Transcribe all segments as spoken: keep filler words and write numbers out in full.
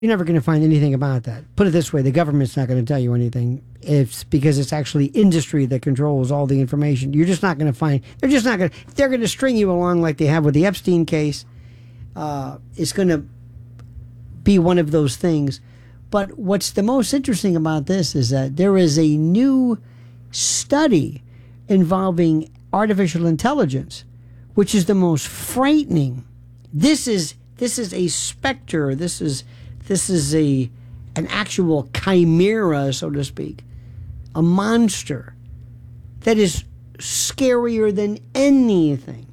You're never going to find anything about that. Put it this way, the government's not going to tell you anything. It's because it's actually industry that controls all the information. You're just not going to find, they're just not going to, they're going to string you along like they have with the Epstein case. Uh, it's going to be one of those things. But what's the most interesting about this is that there is a new study involving artificial intelligence, which is the most frightening. This is this is a specter. This is this is a an actual chimera, so to speak, a monster that is scarier than anything.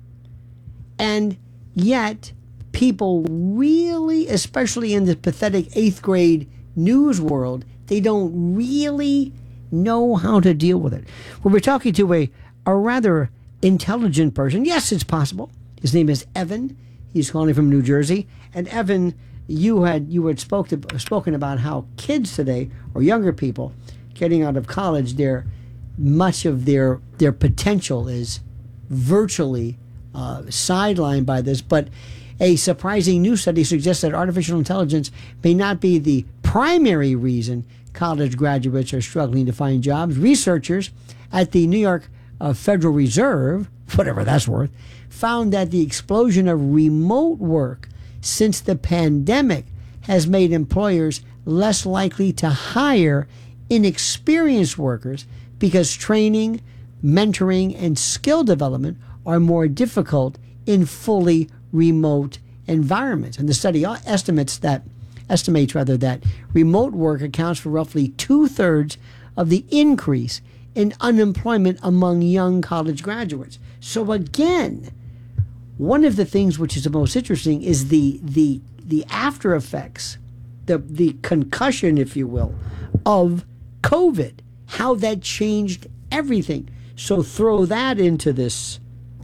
And yet, people really, especially in the pathetic eighth grade news world, they don't really know how to deal with it. Well, we're talking to a, a rather intelligent person. Yes, it's possible. His name is Evan. He's calling from New Jersey. And Evan, you had you had spoke to, spoken about how kids today, or younger people, getting out of college, their much of their their potential is virtually uh, sidelined by this. But a surprising new study suggests that artificial intelligence may not be the primary reason college graduates are struggling to find jobs. Researchers at the New York uh, Federal Reserve, whatever that's worth, found that the explosion of remote work since the pandemic has made employers less likely to hire inexperienced workers because training, mentoring, and skill development are more difficult in fully remote environments. And the study estimates that estimates rather that remote work accounts for roughly two-thirds of the increase in unemployment among young college graduates. So again, one of the things which is the most interesting is the the the after effects, the the concussion, if you will, of COVID, how that changed everything. So throw that into this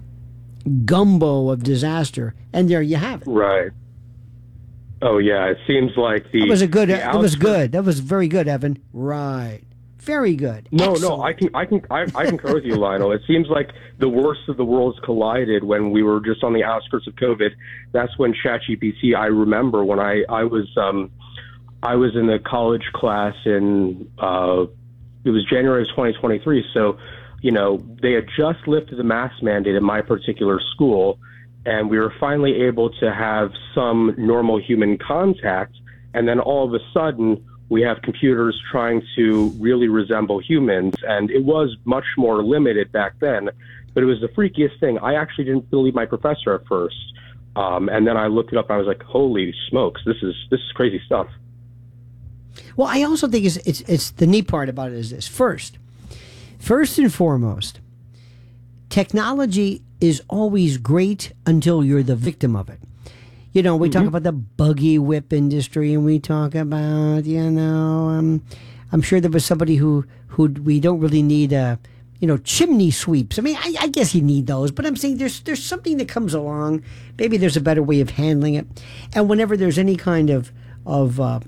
gumbo of disaster, and there you have it. Right. Oh yeah, it seems like the that was a good. That was good. That was very good, Evan. Right. Very good. No, Excellent. no, I can, I can, I, I concur with you, Lionel. It seems like the worst of the worlds collided when we were just on the outskirts of COVID. That's when ChatGPT. I remember when I, I was, um, I was in the college class in, uh, it was January of twenty twenty-three. So, you know, they had just lifted the mask mandate at my particular school, and we were finally able to have some normal human contact. And then all of a sudden, we have computers trying to really resemble humans, and it was much more limited back then, but it was the freakiest thing. I actually didn't believe my professor at first, um, and then I looked it up, and I was like, holy smokes, this is this is crazy stuff. Well, I also think it's, it's, it's the neat part about it is this. First, first and foremost, technology is always great until you're the victim of it. You know, we mm-hmm. talk about the buggy whip industry, and we talk about, you know, um, I'm sure there was somebody who, who we don't really need, uh, you know, chimney sweeps. I mean, I, I guess you need those, but I'm saying there's there's something that comes along. Maybe there's a better way of handling it. And whenever there's any kind of, of uh,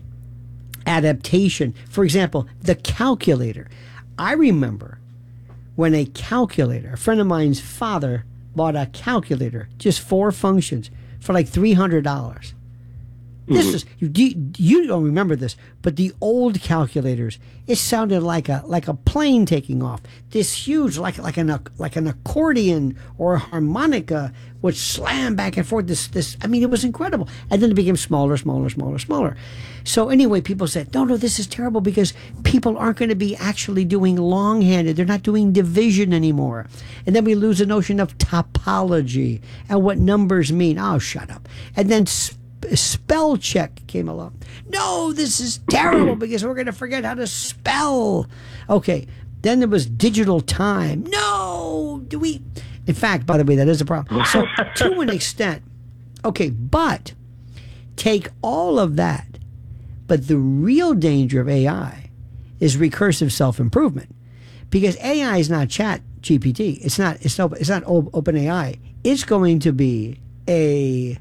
adaptation, for example, the calculator. I remember when a calculator, a friend of mine's father bought a calculator, just four functions, for like three hundred dollars. Mm-hmm. This is you, you don't remember this, but the old calculators, it sounded like a like a plane taking off. This huge, like like an like an accordion or a harmonica would slam back and forth. This this I mean, it was incredible. And then it became smaller, smaller, smaller, smaller. So anyway, people said, no, no, this is terrible because people aren't going to be actually doing long-handed. They're not doing division anymore. And then we lose the notion of topology and what numbers mean. Oh, shut up. And then sp- spell check came along. No, this is terrible because we're going to forget how to spell. Okay. Then there was digital time. No, do we? In fact, by the way, that is a problem. So to an extent, okay, but take all of that. But the real danger of A I is recursive self-improvement, because A I is not Chat G P T. It's not. It's not. It's not Open A I. It's going to be a.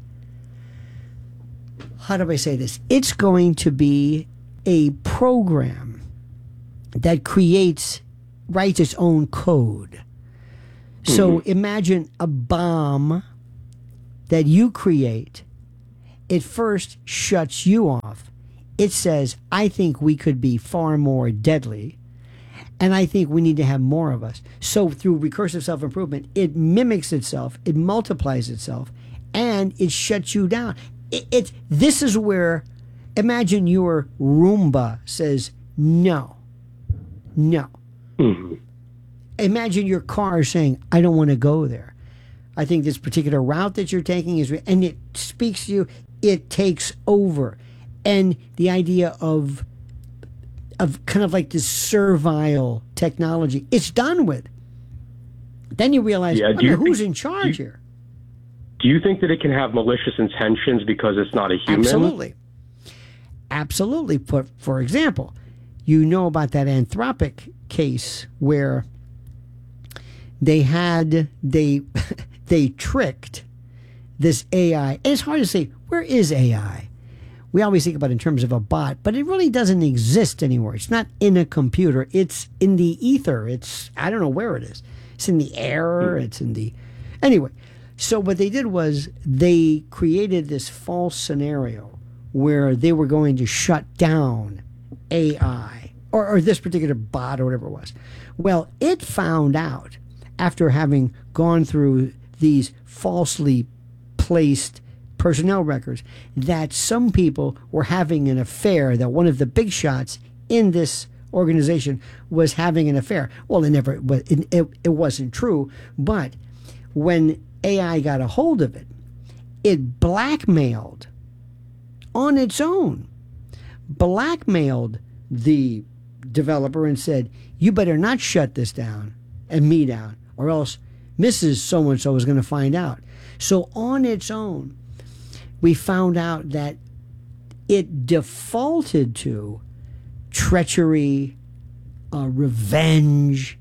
How do I say this? It's going to be a program that creates, writes its own code. So mm-hmm. imagine a bomb that you create, it first shuts you off. It says, I think we could be far more deadly, and I think we need to have more of us. So through recursive self-improvement, it mimics itself, it multiplies itself, and it shuts you down. It, it this is where, imagine your Roomba says no, no. Mm-hmm. Imagine your car saying, I don't want to go there. I think this particular route that you're taking is, and it speaks to you, it takes over. And the idea of, of kind of like this servile technology, it's done with. Then you realize, yeah, wonder you who's think, in charge do you, here? Do you think that it can have malicious intentions because it's not a human? Absolutely. Absolutely. For, for example, you know about that Anthropic case where they had, they, they tricked this A I. And it's hard to say, where is A I? We always think about it in terms of a bot, but it really doesn't exist anymore. It's not in a computer. It's in the ether. It's, I don't know where it is. It's in the air. It's in the, anyway. So what they did was they created this false scenario where they were going to shut down A I or, or this particular bot or whatever it was. Well, it found out after having gone through these falsely placed personnel records that some people were having an affair, that one of the big shots in this organization was having an affair. Well, it never, it, it, it wasn't true, but when A I got a hold of it, it blackmailed on its own, blackmailed the developer and said, you better not shut this down and me down, or else Missus So-and-so is going to find out. So on its own, we found out that it defaulted to treachery, uh, revenge,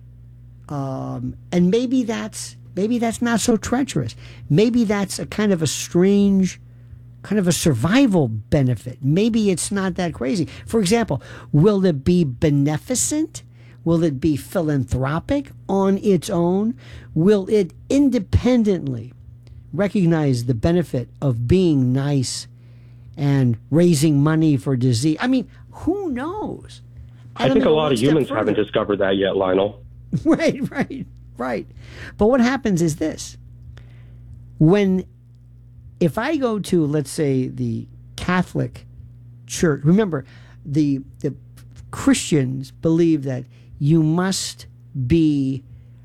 um, and maybe that's maybe that's not so treacherous. Maybe that's a kind of a strange, kind of a survival benefit. Maybe it's not that crazy. For example, will it be beneficent? Will it be philanthropic on its own? Will it independently recognize the benefit of being nice and raising money for disease? I mean, who knows? I think a lot of humans haven't discovered that yet, Lionel. Right, right, right. But what happens is this. When, if I go to, let's say, the Catholic Church, remember, the, the Christians believe that you must be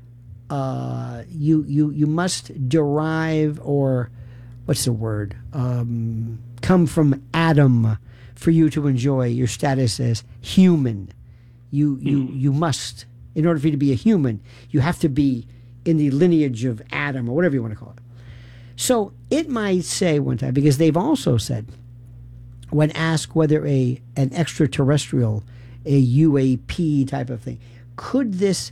Uh, you you you must derive, or what's the word? Um, come from Adam for you to enjoy your status as human. You you you must, in order for you to be a human, you have to be in the lineage of Adam, or whatever you want to call it. So it might say one time, because they've also said, when asked whether a an extraterrestrial, a U A P type of thing, could this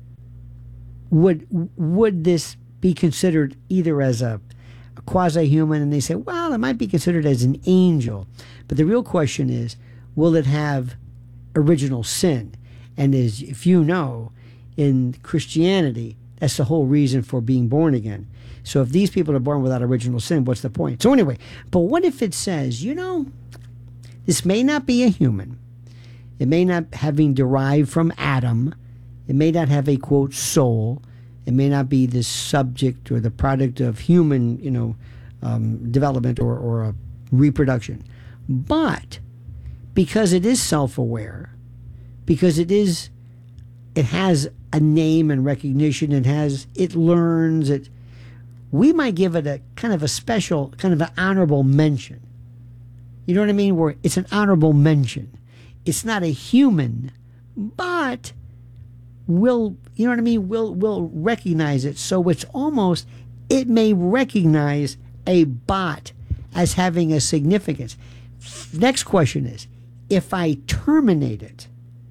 Would would this be considered either as a, a quasi-human? And they say, well, it might be considered as an angel. But the real question is, will it have original sin? And as if you know, in Christianity, that's the whole reason for being born again. So if these people are born without original sin, what's the point? So anyway, but what if it says, you know, this may not be a human. It may not having derived from Adam. It may not have a, quote, soul. It may not be the subject or the product of human, you know, um, development or, or a reproduction. But because it is self-aware, because it is, it has a name and recognition, it has, it learns, it, we might give it a kind of a special, kind of an honorable mention. You know what I mean? Where it's an honorable mention. It's not a human, but will, you know what I mean, will will recognize it. So it's almost, it may recognize a bot as having a significance. Next question is, if I terminate it,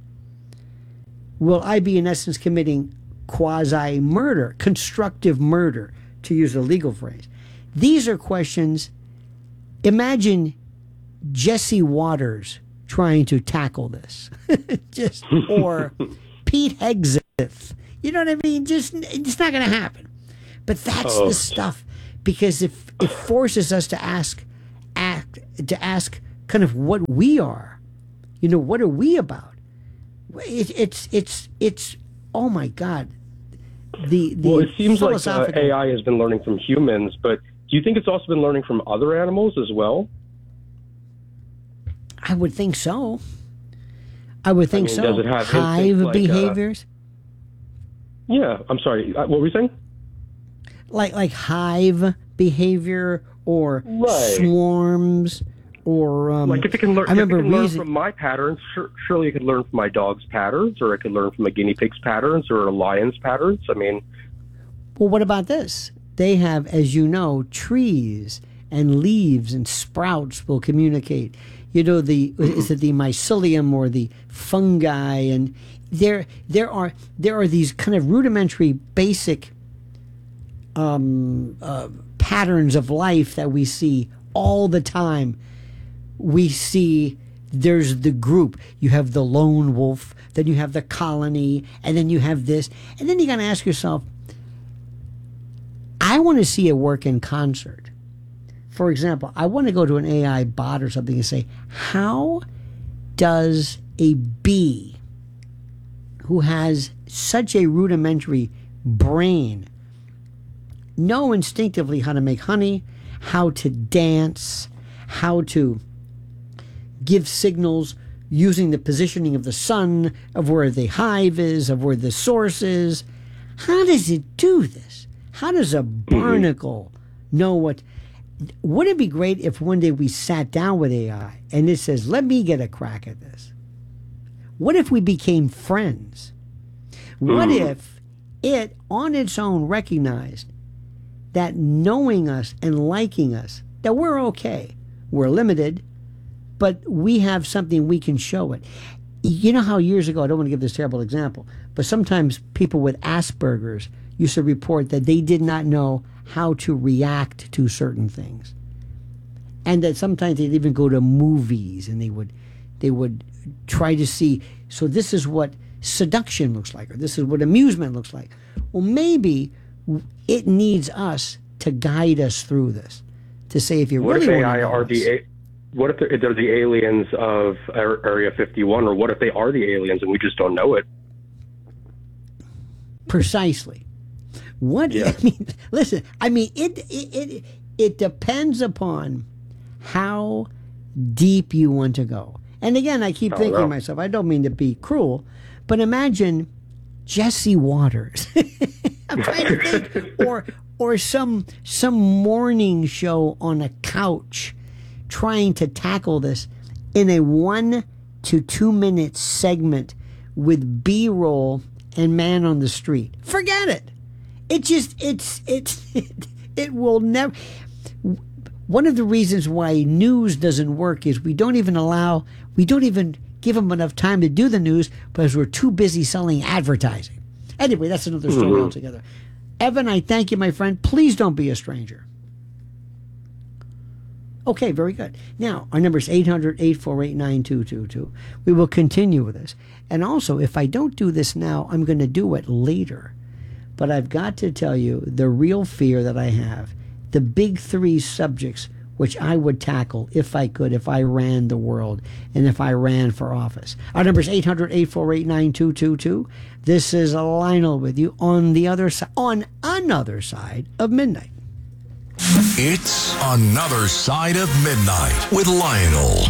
will I be in essence committing quasi-murder, constructive murder, to use a legal phrase? These are questions. Imagine Jesse Waters trying to tackle this. Just, or Pete Hegseth. You know what I mean? Just, it's not going to happen. But that's oh. the stuff, because if it forces us to ask, ask to ask kind of what we are. You know, what are we about? It, it's it's it's oh my God. The, the well, it seems like uh, philosophical- A I has been learning from humans, but do you think it's also been learning from other animals as well? I would think so. I would think I mean, so. does it have Hive instincts like, uh, behaviors, Yeah, I'm sorry. Uh, What were you saying? like like hive behavior or Right. swarms, or um, Like if it can learn, I remember if it can learn reason- from my patterns, sure, surely it could learn from my dog's patterns, or it could learn from a guinea pig's patterns, or a lion's patterns. I mean, Well, what about this? They have, as you know, trees and leaves and sprouts will communicate. You know, the is it the mycelium or the fungi, and there there are there are these kind of rudimentary, basic um, uh, patterns of life that we see all the time. We see there's the group. You have the lone wolf, then you have the colony, and then you have this, and then you got to ask yourself, I want to see it work in concert. For example, I want to go to an A I bot or something and say, how does a bee who has such a rudimentary brain know instinctively how to make honey, how to dance, how to give signals using the positioning of the sun, of where the hive is, of where the source is? How does it do this? How does a barnacle know what? Wouldn't it be great if one day we sat down with A I and it says, let me get a crack at this? What if we became friends? What if it on its own recognized that knowing us and liking us, that we're okay, we're limited, but we have something we can show it? You know how years ago, I don't want to give this terrible example, but sometimes people with Asperger's used to report that they did not know how to react to certain things, and that sometimes they'd even go to movies and they would they would try to see, so this is what seduction looks like, or this is what amusement looks like. Well, maybe it needs us to guide us through this, to say, if you what really if want A I to know are us, the A- what if they're, they're the aliens of Ar- Area fifty-one, or what if they are the aliens and we just don't know it? precisely. What Yeah. I mean, listen. I mean, it, it it it depends upon how deep you want to go. And again, I keep Oh, thinking to no. myself, I don't mean to be cruel, but imagine Jesse Waters. I'm trying to think, or or some some morning show on a couch, trying to tackle this in a one to two minute segment with B-roll and man on the street. Forget it. It just, it's, it's, it, it will never. One of the reasons why news doesn't work is we don't even allow, we don't even give them enough time to do the news because we're too busy selling advertising. Anyway, that's another story Mhm. altogether. Evan, I thank you, my friend. Please don't be a stranger. Okay, very good. Now, our number is eight hundred, eight four eight, nine two two two. We will continue with this. And also, if I don't do this now, I'm going to do it later. But I've got to tell you the real fear that I have, the big three subjects which I would tackle if I could, if I ran the world, and if I ran for office. Our number is eight hundred, eight four eight, nine two two two. This is Lionel with you on the other side, on another side of midnight. It's Another Side of Midnight with Lionel.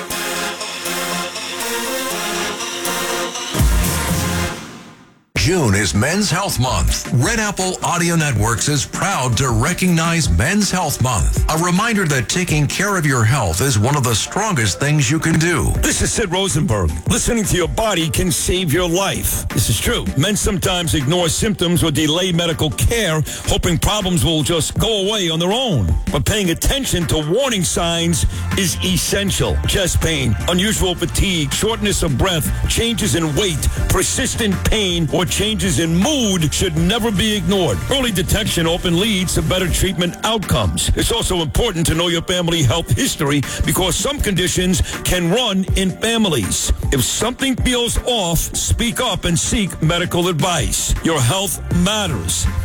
June is Men's Health Month. Red Apple Audio Networks is proud to recognize Men's Health Month. A reminder that taking care of your health is one of the strongest things you can do. This is Sid Rosenberg. Listening to your body can save your life. This is true. Men sometimes ignore symptoms or delay medical care, hoping problems will just go away on their own. But paying attention to warning signs is essential. Chest pain, unusual fatigue, shortness of breath, changes in weight, persistent pain, or changes in mood should never be ignored. Early detection often leads to better treatment outcomes. It's also important to know your family health history because some conditions can run in families. If something feels off, speak up and seek medical advice. Your health matters.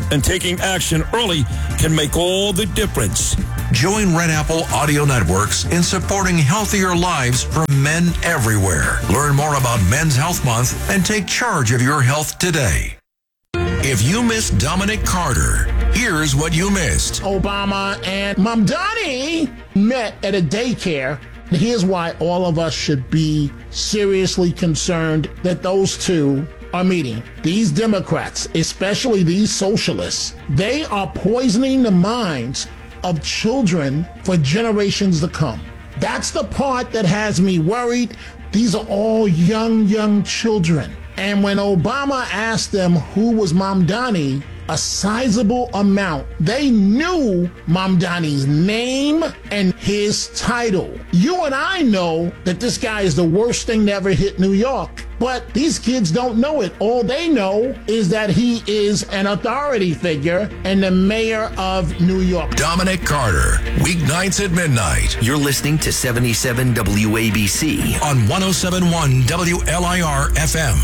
And taking action early can make all the difference. Join Red Apple Audio Networks in supporting healthier lives for men everywhere. Learn more about Men's Health Month and take charge of your health today. If you missed Dominic Carter, here's what you missed. Obama and Mamdani met at a daycare. And here's why all of us should be seriously concerned that those two are meeting. These Democrats, especially these socialists, they are poisoning the minds of children for generations to come. That's the part that has me worried. These are all young, young children. And when Obama asked them who was Mamdani, a sizable amount, they knew Mamdani's name and his title. You and I know that this guy is the worst thing to ever hit New York. But these kids don't know it. All they know is that he is an authority figure and the mayor of New York. Dominic Carter, weeknights at midnight. You're listening to seventy-seven W A B C on one oh seven point one W L I R F M.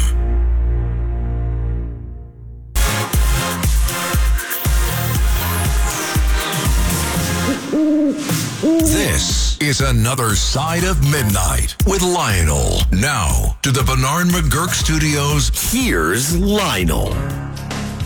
This is Another Side of Midnight with Lionel. Now to the Bernard McGurk Studios. Here's Lionel.